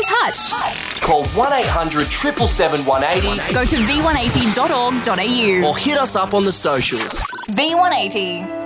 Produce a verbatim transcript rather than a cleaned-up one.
in touch. Call one eight hundred seven seven seven one eight zero Go to v one eighty dot org dot a u or hit us up on the socials. V one eighty.